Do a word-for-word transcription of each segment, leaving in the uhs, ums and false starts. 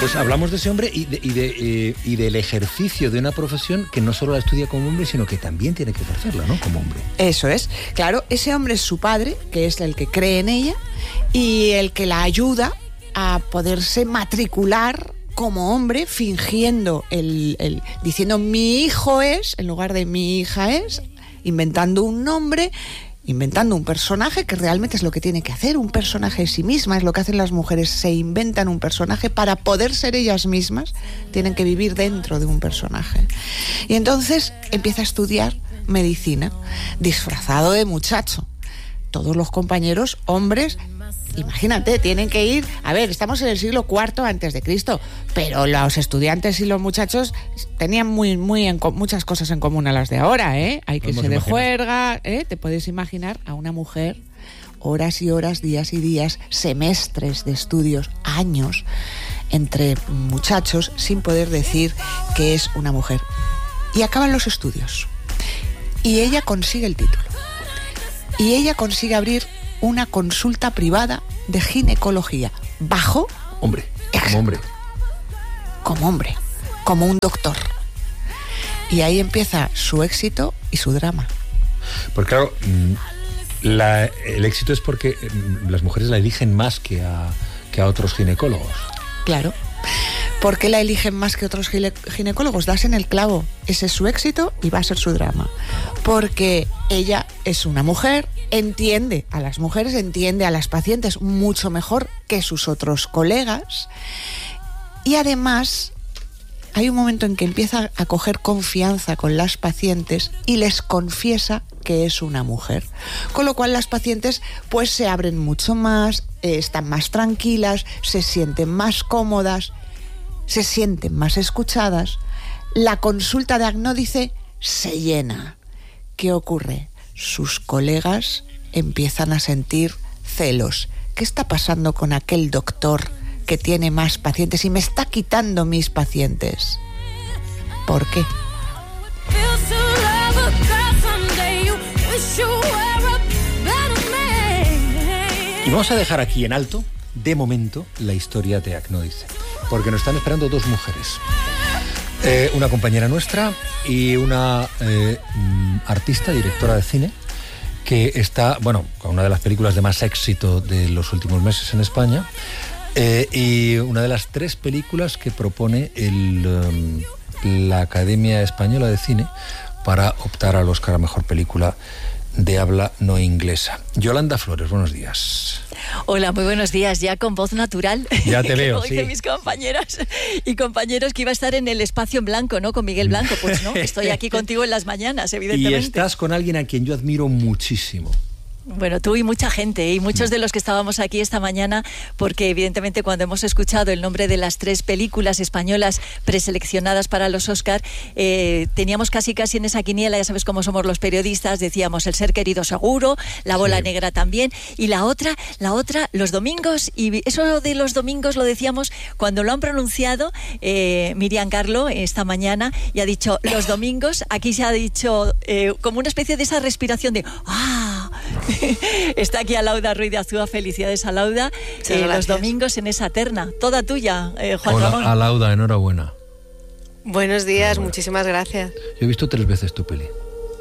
Pues hablamos de ese hombre y, de, y, de, eh, y del ejercicio de una profesión que no solo la estudia como hombre, sino que también tiene que ejercerla, ¿no? Como hombre. Eso es. Claro, ese hombre es su padre, que es el que cree en ella y el que la ayuda a poderse matricular como hombre, fingiendo, el, el diciendo mi hijo es, en lugar de mi hija es, inventando un nombre, inventando un personaje, que realmente es lo que tiene que hacer, un personaje de sí misma, es lo que hacen las mujeres, se inventan un personaje para poder ser ellas mismas, tienen que vivir dentro de un personaje. Y entonces empieza a estudiar medicina, disfrazado de muchacho. Todos los compañeros, hombres, imagínate, tienen que ir, a ver, estamos en el siglo cuarto antes de Cristo, pero los estudiantes y los muchachos tenían muy, muy en, muchas cosas en común a las de ahora, ¿eh? Hay que irse de juerga, ¿eh? Te puedes imaginar a una mujer horas y horas, días y días, semestres de estudios, años, entre muchachos, sin poder decir que es una mujer. Y acaban los estudios. Y ella consigue el título. Y ella consigue abrir una consulta privada de ginecología bajo hombre, como hombre, como hombre, como un doctor. Y ahí empieza su éxito y su drama. Porque claro, la, el éxito es porque las mujeres la eligen más que a, que a otros ginecólogos. Claro. ¿Por qué la eligen más que otros gine- ginecólogos? Das en el clavo. Ese es su éxito y va a ser su drama. Porque ella es una mujer, entiende a las mujeres, entiende a las pacientes mucho mejor que sus otros colegas. Y además, hay un momento en que empieza a coger confianza con las pacientes y les confiesa que es una mujer. Con lo cual las pacientes pues se abren mucho más, eh, están más tranquilas, se sienten más cómodas, se sienten más escuchadas. La consulta de Agnódice se llena. ¿Qué ocurre? Sus colegas empiezan a sentir celos. ¿Qué está pasando con aquel doctor que tiene más pacientes y me está quitando mis pacientes? ¿Por qué? Y vamos a dejar aquí en alto, de momento, la historia de Agnódice, porque nos están esperando dos mujeres. Eh, una compañera nuestra y una eh, artista, directora de cine, que está, bueno, con una de las películas de más éxito de los últimos meses en España, eh, y una de las tres películas que propone el, um, la Academia Española de Cine para optar al Oscar a Mejor Película de habla no inglesa. Yolanda Flores, buenos días. Hola, muy buenos días, ya con voz natural. Ya te veo, como sí. dicen mis compañeras y compañeros, que iba a estar en el espacio en blanco, ¿no? Con Miguel Blanco, pues no, estoy aquí contigo en las mañanas, evidentemente. Y estás con alguien a quien yo admiro muchísimo. Bueno, tú y mucha gente, y muchos de los que estábamos aquí esta mañana, porque evidentemente cuando hemos escuchado el nombre de las tres películas españolas preseleccionadas para los Oscar, eh, teníamos casi casi en esa quiniela, ya sabes cómo somos los periodistas, decíamos El ser querido seguro, La bola sí. negra también, y la otra, la otra, Los domingos, y eso de los domingos lo decíamos cuando lo han pronunciado eh, Miriam Carlo esta mañana, y ha dicho Los domingos, aquí se ha dicho eh, como una especie de esa respiración de ¡ah! Está aquí Alauda Ruiz de Azúa, felicidades Alauda, eh, los domingos en esa terna, toda tuya, eh, Juan Hola, Ramón. Alauda, enhorabuena. Buenos días, muchísimas gracias. Yo he visto tres veces tu peli.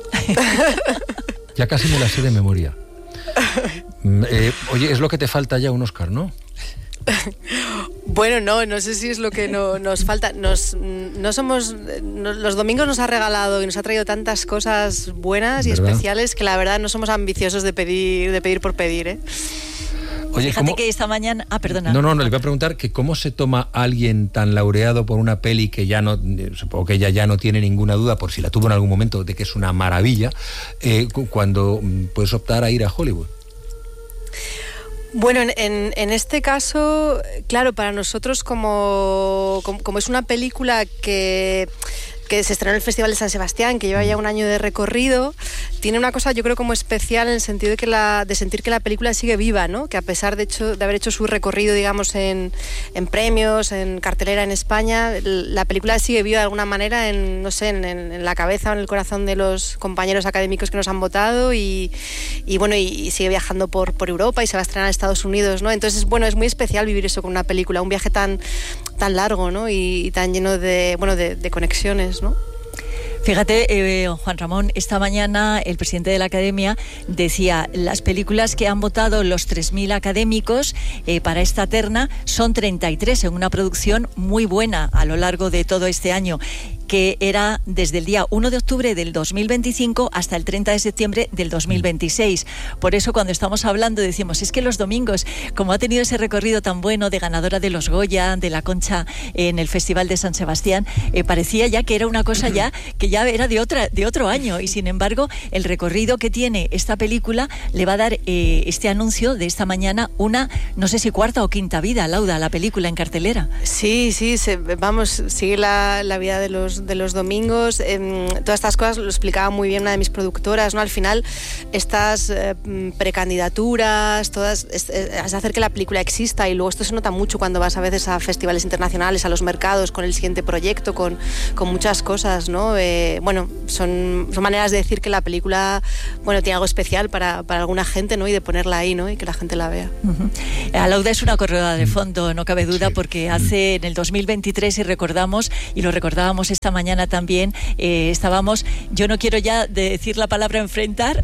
Ya casi me la sé de memoria. Eh, oye, es lo que te falta ya un Oscar, ¿no? Bueno, no, no sé si es lo que no, nos falta. Nos, no somos, no, los domingos nos ha regalado y nos ha traído tantas cosas buenas y ¿verdad? Especiales que la verdad no somos ambiciosos de pedir, de pedir por pedir, ¿eh? Oye, fíjate ¿cómo? Que esta mañana... Ah, perdona. No, no, no, le voy a preguntar que cómo se toma alguien tan laureado por una peli que ya no, supongo que ella ya no tiene ninguna duda, por si la tuvo en algún momento, de que es una maravilla, eh, cuando puedes optar a ir a Hollywood. Bueno, en, en, en este caso, claro, para nosotros como, como, como es una película que... que se estrenó en el Festival de San Sebastián, que lleva ya un año de recorrido, tiene una cosa yo creo como especial en el sentido de que la de sentir que la película sigue viva, ¿no? Que a pesar de hecho de haber hecho su recorrido, digamos, en, en premios, en cartelera en España, la película sigue viva de alguna manera en, no sé, en, en la cabeza o en el corazón de los compañeros académicos que nos han votado y, y bueno, y, y sigue viajando por, por Europa y se va a estrenar en Estados Unidos, ¿no? Entonces, bueno, es muy especial vivir eso con una película, un viaje tan tan largo, ¿no? Y, y tan lleno de, bueno, de, de conexiones, ¿no? Fíjate, eh, Juan Ramón, esta mañana el presidente de la Academia decía, las películas que han votado los tres mil académicos eh, para esta terna son treinta y tres en una producción muy buena a lo largo de todo este año, que era desde el día uno de octubre del dos mil veinticinco hasta el treinta de septiembre del dos mil veintiséis. Por eso cuando estamos hablando decimos, es que los domingos, como ha tenido ese recorrido tan bueno de ganadora de los Goya, de la Concha en el Festival de San Sebastián, eh, parecía ya que era una cosa ya que ya era de otra de otro año, y sin embargo el recorrido que tiene esta película le va a dar eh, este anuncio de esta mañana una, no sé si cuarta o quinta vida, Lauda, la película en cartelera. Sí, sí, se, vamos, sigue la, la vida de los, de los domingos. Eh, todas estas cosas lo explicaba muy bien una de mis productoras, ¿no? Al final, estas eh, precandidaturas, todas, es, es hacer que la película exista, y luego esto se nota mucho cuando vas a veces a festivales internacionales, a los mercados, con el siguiente proyecto, con, con muchas cosas, ¿no? Eh, bueno, son, son maneras de decir que la película, bueno, tiene algo especial para, para alguna gente, ¿no? Y de ponerla ahí, ¿no? Y que la gente la vea. Uh-huh. Lauda es una corredora de fondo, no cabe duda, sí, porque hace en el dos mil veintitrés, y recordamos, y lo recordábamos esta mañana también, eh, estábamos, yo no quiero ya decir la palabra enfrentar,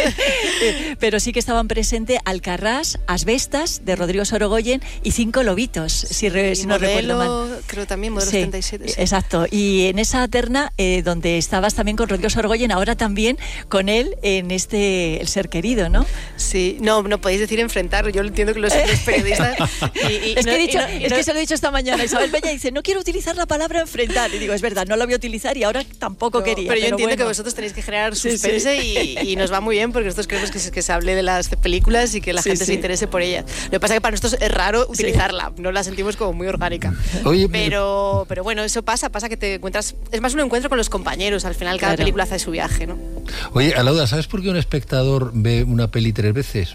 pero sí que estaban presentes Alcarrás, Asbestas, de Rodrigo Sorogoyen, y Cinco Lobitos, si, re, si no recuerdo mal. Creo también, Modelo sí, setenta y siete. Sí. Exacto, y en esa terna, eh, donde estabas también con Rodrigo Sorogoyen, ahora también con él en este El Ser Querido, ¿no? Sí, no, no podéis decir enfrentar, yo lo entiendo que los, los periodistas... Y, y, es que, no, he dicho, no, es no, que se lo he dicho esta mañana, Isabel Peña dice, no quiero utilizar la palabra enfrentar, y digo, es verdad, no la voy a utilizar y ahora tampoco no, quería. Pero yo pero entiendo bueno. que vosotros tenéis que generar suspense, sí, sí. Y, y nos va muy bien, porque nosotros queremos que se, que se hable de las películas y que la sí, gente sí. se interese por ellas. Lo que pasa es que para nosotros es raro utilizarla, sí. no la sentimos como muy orgánica. Oye, pero, pero bueno, eso pasa, pasa que te encuentras, es más un encuentro con los compañeros, al final cada claro. película hace su viaje, ¿no? Oye, Alauda, ¿sabes por qué un espectador ve una peli tres veces?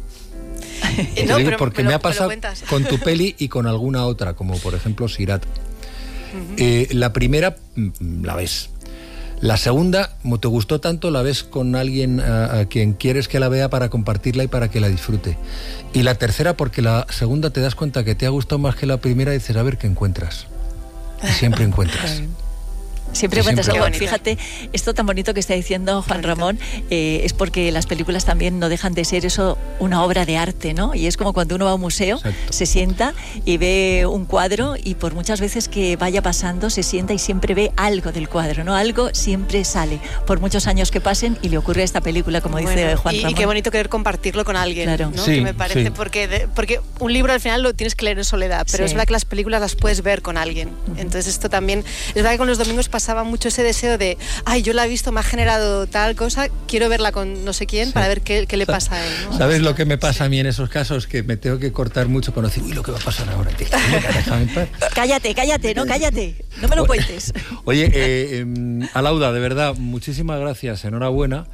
No, digo pero porque me, me lo, ha pasado me con tu peli y con alguna otra, como por ejemplo Sirat. Uh-huh. eh, la primera la ves. La segunda, como te gustó tanto, la ves con alguien a, a quien quieres que la vea para compartirla y para que la disfrute. Y la tercera, porque la segunda te das cuenta que te ha gustado más que la primera y dices, a ver qué encuentras. Y siempre encuentras. Siempre encuentras algo. Fíjate, esto tan bonito que está diciendo Juan Ramón, eh, es porque las películas también no dejan de ser eso, una obra de arte, ¿no? Y es como cuando uno va a un museo, exacto, se sienta y ve un cuadro, y por muchas veces que vaya pasando, se sienta y siempre ve algo del cuadro, ¿no? Algo siempre sale, por muchos años que pasen, y le ocurre a esta película, como bueno, dice Juan y, Ramón. Y qué bonito querer compartirlo con alguien, claro, ¿no? Sí, que me parece, sí. porque, de, porque un libro al final lo tienes que leer en soledad, pero sí. es verdad que las películas las puedes ver con alguien. Uh-huh. Entonces esto también, es verdad que con los domingos pasaba mucho ese deseo de, ay, yo la he visto, me ha generado tal cosa, quiero verla con no sé quién, sí, para ver qué, qué le pasa a él, ¿no? ¿Sabes lo que me pasa sí. a mí en esos casos? Que me tengo que cortar mucho con decir, uy, lo que va a pasar ahora. Déjame en paz. Cállate, cállate, no, cállate, no me lo cuentes. Oye, eh, eh, Alauda, de verdad, muchísimas gracias, enhorabuena.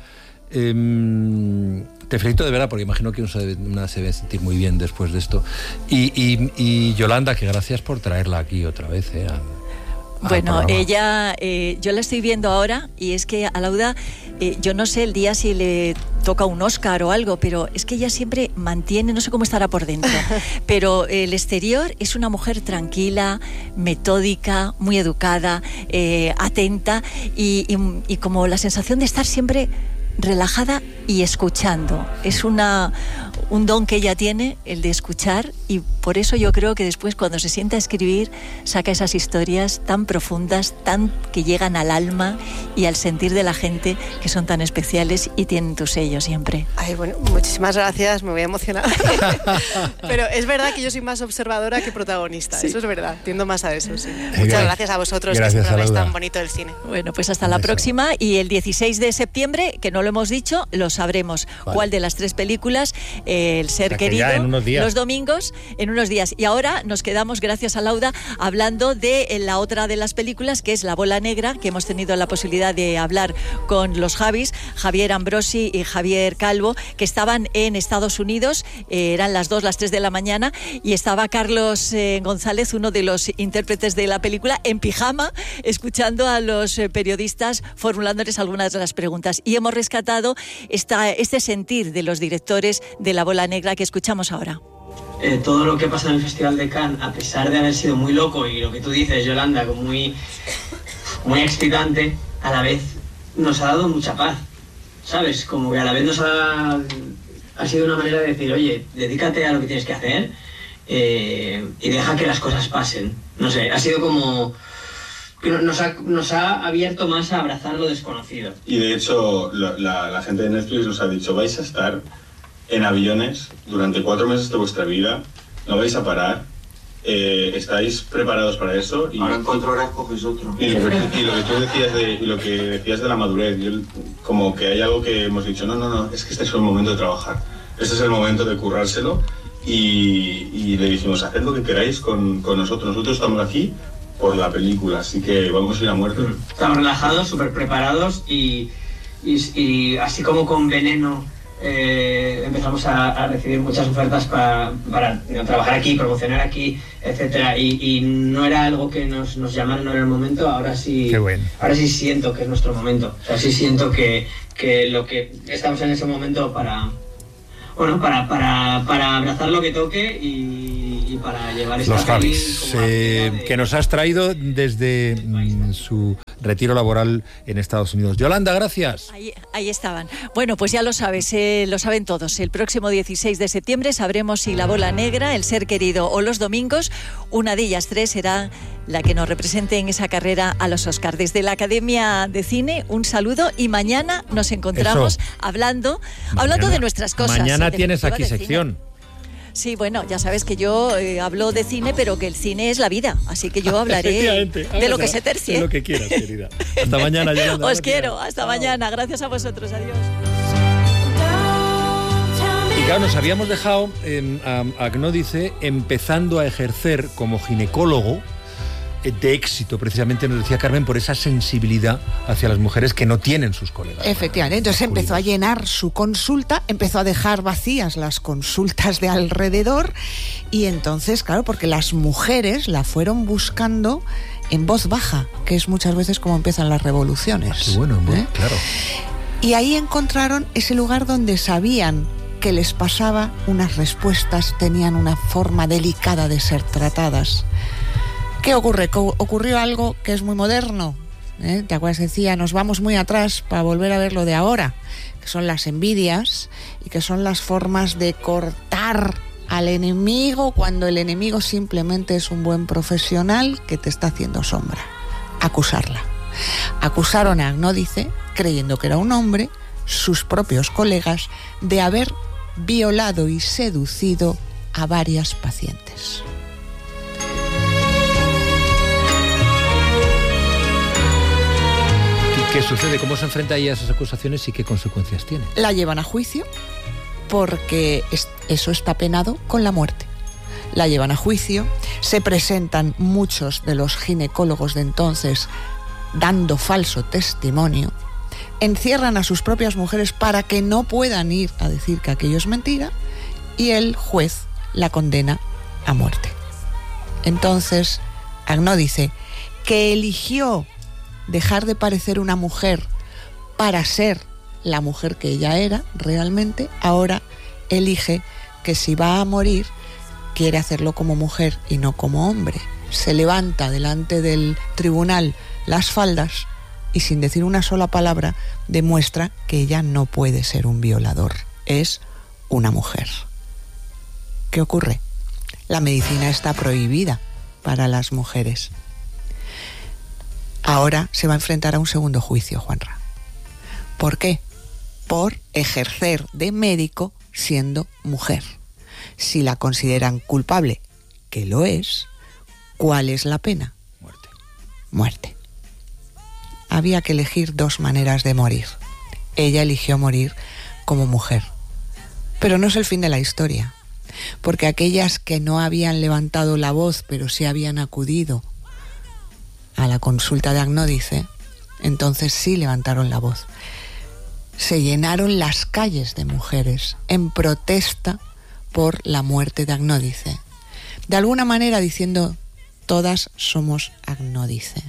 Eh, te felicito de verdad, porque imagino que una se, una se debe sentir muy bien después de esto. Y, y, y Yolanda, que gracias por traerla aquí otra vez, eh, a, Bueno, ella, eh, yo la estoy viendo ahora, y es que a Lauda, eh, yo no sé el día si le toca un Oscar o algo, pero es que ella siempre mantiene, no sé cómo estará por dentro, pero el exterior es una mujer tranquila, metódica, muy educada, eh, atenta, y, y, y como la sensación de estar siempre relajada y escuchando. Es una, un don que ella tiene, el de escuchar, y por eso yo creo que después, cuando se sienta a escribir, saca esas historias tan profundas, tan que llegan al alma y al sentir de la gente, que son tan especiales y tienen tu sello siempre. Ay, bueno, muchísimas gracias, me voy a emocionar. Pero es verdad que yo soy más observadora que protagonista, sí. Eso es verdad, tiendo más a eso, sí. Muchas gracias, gracias a vosotros, gracias, que siempre habéis tan bonito del cine. Bueno, pues hasta la próxima, y el dieciséis de septiembre, que no lo hemos dicho, lo sabremos, vale, cuál de las tres películas, eh, El Ser Querido, los domingos, en unos días. Y ahora nos quedamos, gracias a Lauda, hablando de la otra de las películas, que es La Bola Negra, que hemos tenido la posibilidad de hablar con los Javis, Javier Ambrosi y Javier Calvo, que estaban en Estados Unidos, eh, eran las dos, las tres de la mañana, y estaba Carlos eh, González, uno de los intérpretes de la película, en pijama, escuchando a los eh, periodistas formulándoles algunas de las preguntas. Y hemos rescatado esta, este sentir de los directores de La Bola Negra que escuchamos ahora. Eh, todo lo que pasa en el Festival de Cannes, a pesar de haber sido muy loco y lo que tú dices, Yolanda, como muy, muy excitante, a la vez nos ha dado mucha paz, ¿sabes? Como que a la vez nos ha, ha sido una manera de decir, oye, dedícate a lo que tienes que hacer eh, y deja que las cosas pasen. No sé, ha sido como... que nos ha, nos ha abierto más a abrazar lo desconocido. Y de hecho, la, la, la gente de Netflix nos ha dicho, vais a estar en aviones durante cuatro meses de vuestra vida, no vais a parar, eh, estáis preparados para eso. Y, ahora en cuatro horas coges otro. Y lo, que, y lo que tú decías de, y lo que decías de la madurez, yo, como que hay algo que hemos dicho, no, no, no, es que este es el momento de trabajar, este es el momento de currárselo, y, y le dijimos, haced lo que queráis con, con nosotros, nosotros estamos aquí por la película, así que vamos a ir a muerte. Estamos relajados, súper preparados y, y, y así como con Veneno eh, empezamos a, a recibir muchas ofertas para, para you know, trabajar aquí, promocionar aquí, etcétera. Y, y no era algo que nos, nos llamaron en el momento, ahora sí, Qué bueno. ahora sí siento que es nuestro momento. O sea, sí siento que, que lo que estamos en ese momento para... Bueno, para, para, para abrazar lo que toque y, y para llevar esta Los peli Javis, como eh, de... que nos has traído desde mm, su retiro laboral en Estados Unidos. Yolanda, gracias. Ahí, ahí estaban. Bueno, pues ya lo sabes, eh, lo saben todos. El próximo dieciséis de septiembre sabremos si La Bola Negra, El Ser Querido o Los Domingos, una de ellas tres será la que nos represente en esa carrera a los Oscar. Desde la Academia de Cine, un saludo y mañana nos encontramos Eso. hablando, Mañana, hablando de nuestras cosas. Mañana tienes definitiva, aquí de sección. cine. Sí, bueno, ya sabes que yo eh, hablo de cine, pero que el cine es la vida, así que yo hablaré de lo que se tercie. De lo que quieras, querida. Hasta mañana, Yolanda. Os Gracias. quiero, hasta mañana. Gracias a vosotros, adiós. Y claro, nos habíamos dejado eh, a Agnódice empezando a ejercer como ginecólogo de éxito, precisamente nos decía Carmen, por esa sensibilidad hacia las mujeres que no tienen sus colegas. Efectivamente, entonces empezó a llenar su consulta, empezó a dejar vacías las consultas de alrededor y entonces, claro, porque las mujeres la fueron buscando en voz baja, que es muchas veces como empiezan las revoluciones. Ah, qué bueno, en voz, ¿eh? claro. Y ahí encontraron ese lugar donde sabían que les pasaba unas respuestas, tenían una forma delicada de ser tratadas. ¿Qué ocurre? Co- ocurrió algo que es muy moderno, ¿eh? ¿Te acuerdas? Decía, nos vamos muy atrás para volver a ver lo de ahora, que son las envidias y que son las formas de cortar al enemigo cuando el enemigo simplemente es un buen profesional que te está haciendo sombra. Acusarla. Acusaron a Agnódice, creyendo que era un hombre, sus propios colegas, de haber violado y seducido a varias pacientes. ¿Qué sucede? ¿Cómo se enfrenta ella a esas acusaciones y qué consecuencias tiene? La llevan a juicio porque es, eso está penado con la muerte. La llevan a juicio, se presentan muchos de los ginecólogos de entonces dando falso testimonio, encierran a sus propias mujeres para que no puedan ir a decir que aquello es mentira y el juez la condena a muerte. Entonces, Agnódice, que eligió dejar de parecer una mujer para ser la mujer que ella era realmente, ahora elige que si va a morir, quiere hacerlo como mujer y no como hombre. Se levanta delante del tribunal las faldas y sin decir una sola palabra demuestra que ella no puede ser un violador, es una mujer. ¿Qué ocurre? La medicina está prohibida para las mujeres. Ahora se va a enfrentar a un segundo juicio, Juanra. ¿Por qué? Por ejercer de médico siendo mujer. Si la consideran culpable, que lo es, ¿cuál es la pena? Muerte. Muerte. Había que elegir dos maneras de morir. Ella eligió morir como mujer. Pero no es el fin de la historia, porque aquellas que no habían levantado la voz, pero sí habían acudido a la consulta de Agnódice, entonces sí levantaron la voz. Se llenaron las calles de mujeres en protesta por la muerte de Agnódice. De alguna manera diciendo, todas somos Agnódice.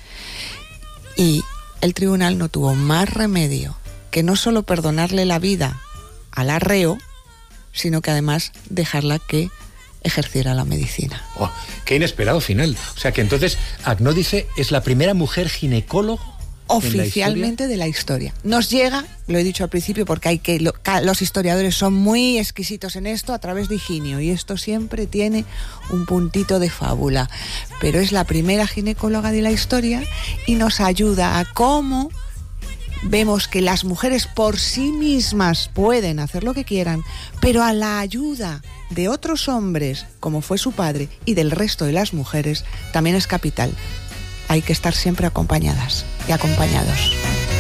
Y el tribunal no tuvo más remedio que no solo perdonarle la vida al arreo, sino que además dejarla que ejerciera la medicina. Oh, ¡qué inesperado final! O sea que entonces Agnódice es la primera mujer ginecóloga oficialmente de la historia. Nos llega, lo he dicho al principio, porque hay que lo, los historiadores son muy exquisitos en esto, a través de Higinio, y esto siempre tiene un puntito de fábula, pero es la primera ginecóloga de la historia y nos ayuda a cómo vemos que las mujeres por sí mismas pueden hacer lo que quieran, pero a la ayuda de otros hombres, como fue su padre, y del resto de las mujeres, también es capital. Hay que estar siempre acompañadas y acompañados.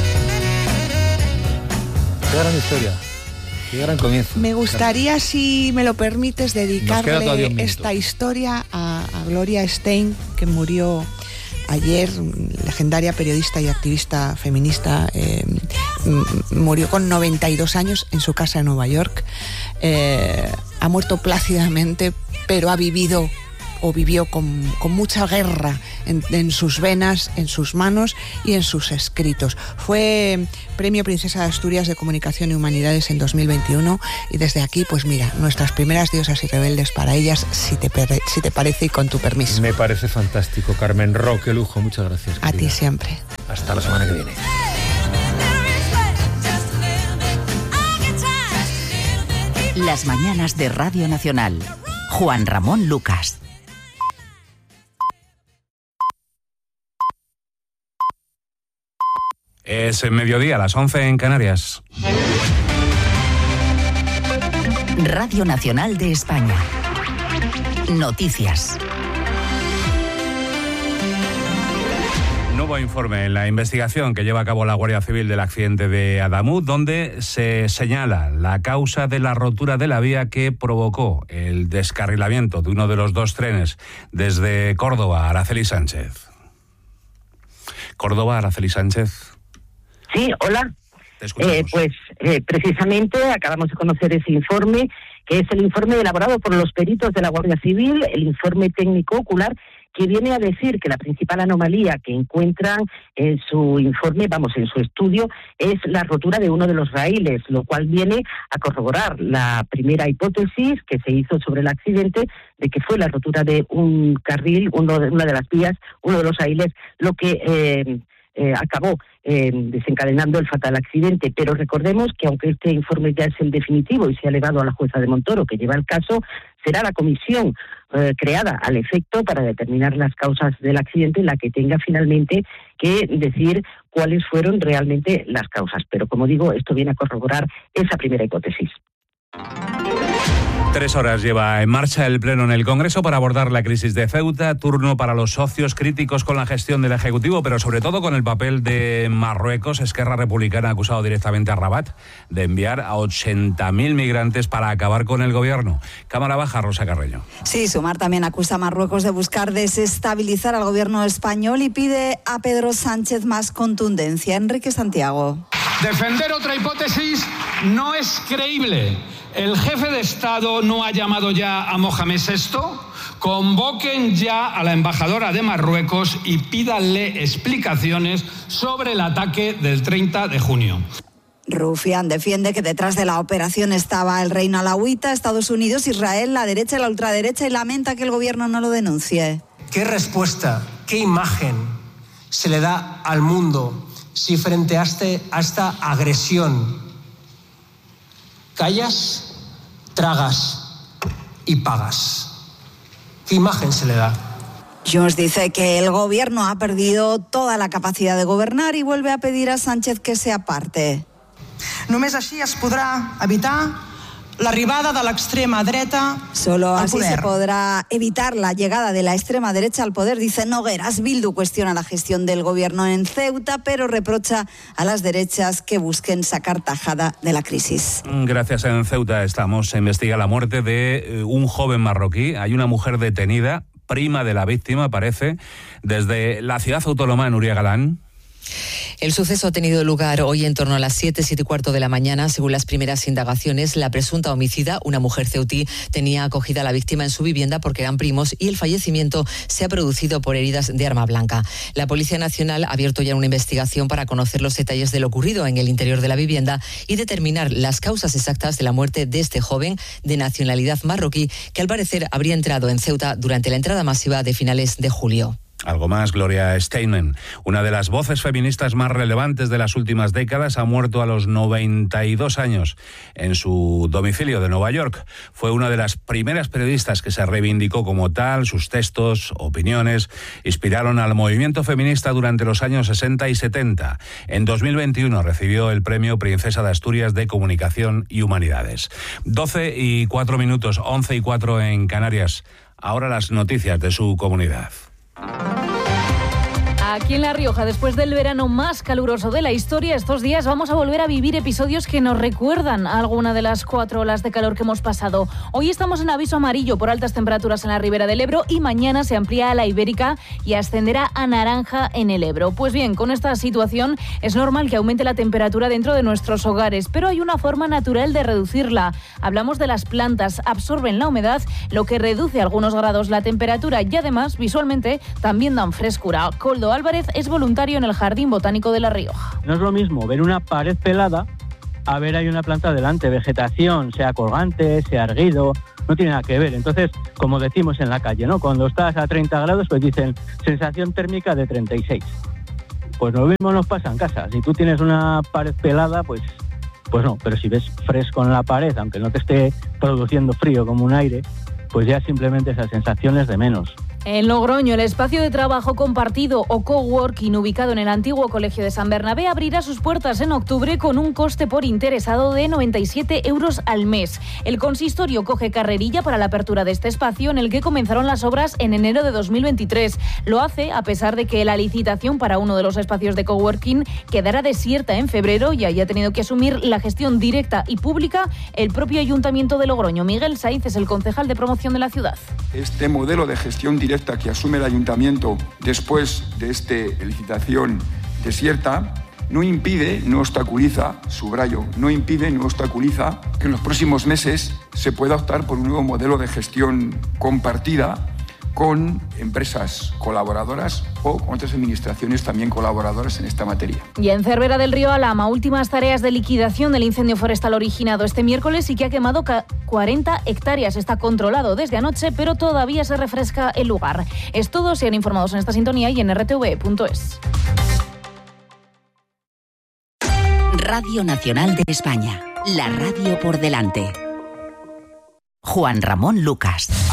Qué gran historia, qué gran comienzo. Me gustaría, si me lo permites, dedicarle esta historia a, a Gloria Steinem, que murió ayer, legendaria periodista y activista feminista, eh, murió con noventa y dos años en su casa en Nueva York. Eh, ha muerto plácidamente, pero ha vivido o vivió con, con mucha guerra en, en sus venas, en sus manos y en sus escritos. Fue Premio Princesa de Asturias de Comunicación y Humanidades en dos mil veintiuno, y desde aquí, pues mira, nuestras primeras diosas y rebeldes para ellas, si te, si te parece y con tu permiso. Me parece fantástico, Carmen Ro, qué lujo, muchas gracias. A querida. ti siempre. Hasta la semana que viene. Las mañanas de Radio Nacional. Juan Ramón Lucas. Es mediodía, a las once en Canarias. Radio Nacional de España. Noticias. Nuevo informe en la investigación que lleva a cabo la Guardia Civil del accidente de Adamuz, donde se señala la causa de la rotura de la vía que provocó el descarrilamiento de uno de los dos trenes desde Córdoba a Araceli Sánchez. Córdoba, Araceli Sánchez. Sí, hola. Eh, pues eh, precisamente acabamos de conocer ese informe, que es el informe elaborado por los peritos de la Guardia Civil, el informe técnico ocular, que viene a decir que la principal anomalía que encuentran en su informe, vamos, en su estudio, es la rotura de uno de los raíles, lo cual viene a corroborar la primera hipótesis que se hizo sobre el accidente, de que fue la rotura de un carril, uno de, una de las vías, uno de los raíles, lo que eh, eh, acabó eh, desencadenando el fatal accidente. Pero recordemos que aunque este informe ya es el definitivo y se ha elevado a la jueza de Montoro, que lleva el caso, será la comisión eh, creada al efecto para determinar las causas del accidente la que tenga finalmente que decir cuáles fueron realmente las causas. Pero como digo, esto viene a corroborar esa primera hipótesis. Tres horas lleva en marcha el Pleno en el Congreso para abordar la crisis de Ceuta, turno para los socios críticos con la gestión del Ejecutivo, pero sobre todo con el papel de Marruecos. Esquerra Republicana ha acusado directamente a Rabat de enviar a ochenta mil migrantes para acabar con el gobierno. Cámara Baja, Rosa Carreño. Sí, Sumar también acusa a Marruecos de buscar desestabilizar al gobierno español y pide a Pedro Sánchez más contundencia. Enrique Santiago. Defender otra hipótesis no es creíble. ¿El jefe de Estado no ha llamado ya a Mohamed sexto? Convoquen ya a la embajadora de Marruecos y pídanle explicaciones sobre el ataque del treinta de junio. Rufián defiende que detrás de la operación estaba el reino alauita, Estados Unidos, Israel, la derecha y la ultraderecha, y lamenta que el gobierno no lo denuncie. ¿Qué respuesta, qué imagen se le da al mundo si frente a, este, a esta agresión callas, tragas y pagas? ¿Qué imagen se le da? Junts dice que el gobierno ha perdido toda la capacidad de gobernar y vuelve a pedir a Sánchez que se aparte. Només així es podrà evitar l'arribada de l'extrema dreta Solo al así poder. se podrá evitar la llegada de la extrema derecha al poder, dice Nogueras. Bildu cuestiona la gestión del gobierno en Ceuta, pero reprocha a las derechas que busquen sacar tajada de la crisis. Gracias. En Ceuta estamos. Se investiga la muerte de un joven marroquí. Hay una mujer detenida, prima de la víctima, parece, desde la ciudad autónoma, Nuria Galán. El suceso ha tenido lugar hoy en torno a las siete, siete y cuarto de la mañana. Según las primeras indagaciones, la presunta homicida, una mujer ceutí, tenía acogida a la víctima en su vivienda porque eran primos y el fallecimiento se ha producido por heridas de arma blanca. La Policía Nacional ha abierto ya una investigación para conocer los detalles de lo ocurrido en el interior de la vivienda y determinar las causas exactas de la muerte de este joven de nacionalidad marroquí que al parecer habría entrado en Ceuta durante la entrada masiva de finales de julio. Algo más, Gloria Steinem, una de las voces feministas más relevantes de las últimas décadas, ha muerto a los noventa y dos años en su domicilio de Nueva York. Fue una de las primeras periodistas que se reivindicó como tal. Sus textos, opiniones, inspiraron al movimiento feminista durante los años sesenta y setenta. En dos mil veintiuno recibió el premio Princesa de Asturias de Comunicación y Humanidades. doce y cuatro minutos, once y cuatro en Canarias. Ahora las noticias de su comunidad. Aquí en La Rioja, después del verano más caluroso de la historia, estos días vamos a volver a vivir episodios que nos recuerdan a alguna de las cuatro olas de calor que hemos pasado. Hoy estamos en aviso amarillo por altas temperaturas en la ribera del Ebro y mañana se amplía a la Ibérica y ascenderá a naranja en el Ebro. Pues bien, con esta situación es normal que aumente la temperatura dentro de nuestros hogares, pero hay una forma natural de reducirla. Hablamos de las plantas, absorben la humedad, lo que reduce a algunos grados la temperatura y además visualmente también dan frescura. Koldo Álvarez es voluntario en el Jardín Botánico de La Rioja. No es lo mismo ver una pared pelada a ver hay una planta delante, vegetación, sea colgante, sea erguido, no tiene nada que ver. Entonces, como decimos en la calle, ¿no? Cuando estás a treinta grados, pues dicen sensación térmica de treinta y seis. Pues lo mismo nos pasa en casa. Si tú tienes una pared pelada, pues, pues no. Pero si ves fresco en la pared, aunque no te esté produciendo frío como un aire, pues ya simplemente esa sensación es de menos. En Logroño, el espacio de trabajo compartido o coworking ubicado en el antiguo Colegio de San Bernabé abrirá sus puertas en octubre con un coste por interesado de noventa y siete euros al mes. El consistorio coge carrerilla para la apertura de este espacio en el que comenzaron las obras en enero de dos mil veintitrés. Lo hace a pesar de que la licitación para uno de los espacios de coworking quedará desierta en febrero y haya tenido que asumir la gestión directa y pública el propio Ayuntamiento de Logroño. Miguel Saiz es el concejal de promoción de la ciudad. Este modelo de gestión directa que asume el Ayuntamiento después de esta licitación desierta no impide, no obstaculiza, subrayo, no impide, no obstaculiza que en los próximos meses se pueda optar por un nuevo modelo de gestión compartida con empresas colaboradoras o con otras administraciones también colaboradoras en esta materia. Y en Cervera del Río Alhama, últimas tareas de liquidación del incendio forestal originado este miércoles y que ha quemado cuarenta hectáreas. Está controlado desde anoche, pero todavía se refresca el lugar. Es todo, sean informados en esta sintonía y en r t v punto es. Radio Nacional de España, la radio por delante. Juan Ramón Lucas.